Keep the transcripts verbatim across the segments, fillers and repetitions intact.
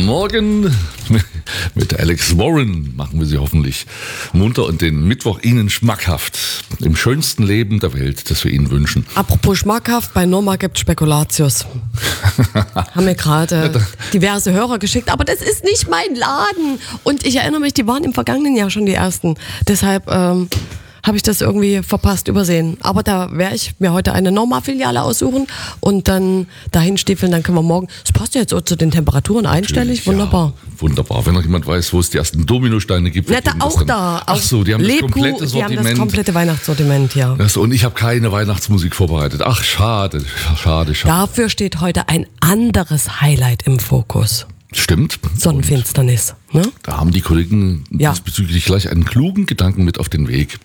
Morgen mit Alex Warren machen wir Sie hoffentlich munter und den Mittwoch Ihnen schmackhaft. Im schönsten Leben der Welt, das wir Ihnen wünschen. Apropos schmackhaft, bei Norma gibt Spekulatius. Haben mir gerade diverse Hörer geschickt, aber das ist nicht mein Laden. Und ich erinnere mich, die waren im vergangenen Jahr schon die ersten. Deshalb ähm, habe ich das irgendwie verpasst, übersehen. Aber da werde ich mir heute eine Norma-Filiale aussuchen und dann dahin stiefeln, dann können wir morgen. Das passt ja jetzt auch zu den Temperaturen einstellig, wunderbar. Ja, wunderbar. Wenn noch jemand weiß, wo es die ersten Dominosteine gibt. Ja, da auch da. Ach so, die haben Lebkuh, das komplette Sortiment. Die haben das komplette Weihnachtssortiment, ja. Das, und ich habe keine Weihnachtsmusik vorbereitet. Ach, schade, schade, schade. Dafür steht heute ein anderes Highlight im Fokus. Stimmt. Sonnenfinsternis. Ne? Da haben die Kollegen Ja. diesbezüglich gleich einen klugen Gedanken mit auf den Weg.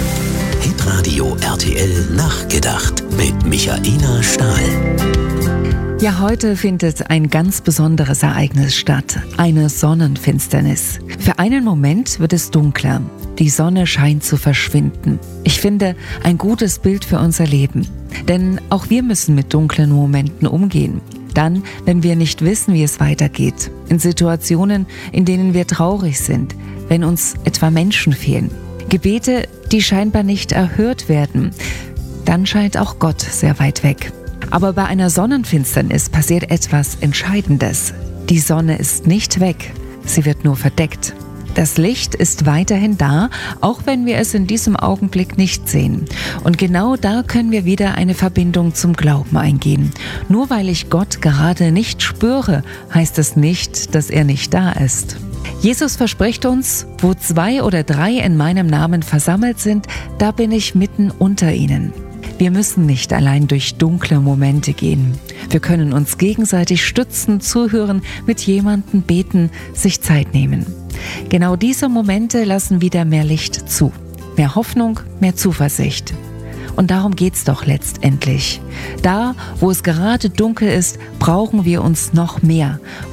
Hitradio R T L Nachgedacht mit Michaela Stahl. Ja, heute findet ein ganz besonderes Ereignis statt. Eine Sonnenfinsternis. Für einen Moment wird es dunkler. Die Sonne scheint zu verschwinden. Ich finde, ein gutes Bild für unser Leben. Denn auch wir müssen mit dunklen Momenten umgehen. Dann, wenn wir nicht wissen, wie es weitergeht. In Situationen, in denen wir traurig sind. Wenn uns etwa Menschen fehlen. Gebete, die scheinbar nicht erhört werden. Dann scheint auch Gott sehr weit weg. Aber bei einer Sonnenfinsternis passiert etwas Entscheidendes. Die Sonne ist nicht weg, sie wird nur verdeckt. Das Licht ist weiterhin da, auch wenn wir es in diesem Augenblick nicht sehen. Und genau da können wir wieder eine Verbindung zum Glauben eingehen. Nur weil ich Gott gerade nicht spüre, heißt es nicht, dass er nicht da ist. Jesus verspricht uns, wo zwei oder drei in meinem Namen versammelt sind, da bin ich mitten unter ihnen. Wir müssen nicht allein durch dunkle Momente gehen. Wir können uns gegenseitig stützen, zuhören, mit jemandem beten, sich Zeit nehmen. Genau diese Momente lassen wieder mehr Licht zu. Mehr Hoffnung, mehr Zuversicht. Und darum geht's doch letztendlich. Da, wo es gerade dunkel ist, brauchen wir uns noch mehr.